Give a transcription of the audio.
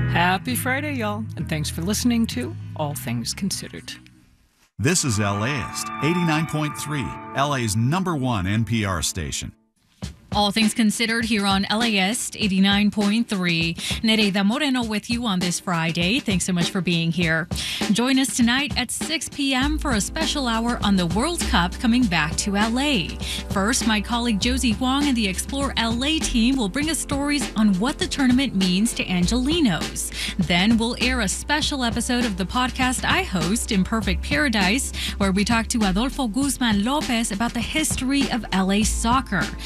Happy Friday, y'all, and thanks for listening to All Things Considered. This is LAist 89.3, LA's #1 NPR station. All Things Considered here on LAist 89.3. Nereida Moreno with you on this Friday. Thanks so much for being here. Join us tonight at 6 p.m. for a special hour on the World Cup coming back to LA. First, my colleague Josie Huang and the Explore LA team will bring us stories on what the tournament means to Angelinos. Then we'll air a special episode of the podcast I host, Imperfect Paradise, where we talk to Adolfo Guzman Lopez about the history of LA soccer.